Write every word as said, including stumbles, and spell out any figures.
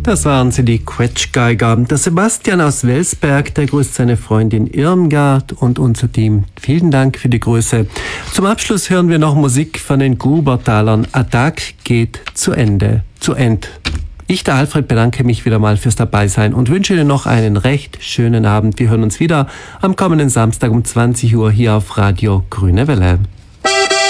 Das waren sie, die Quetschgeiger. Der Sebastian aus Welsberg, der grüßt seine Freundin Irmgard und unser Team. Vielen Dank für die Grüße. Zum Abschluss hören wir noch Musik von den Grubertalern. Attack geht zu Ende. Zu End. Ich, der Alfred, bedanke mich wieder mal fürs Dabeisein und wünsche Ihnen noch einen recht schönen Abend. Wir hören uns wieder am kommenden Samstag um zwanzig Uhr hier auf Radio Grüne Welle.